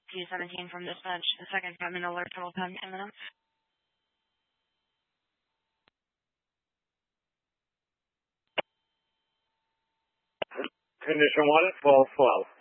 P17 from dispatch. The second cabin alert total time imminent. Condition 1 at 1212.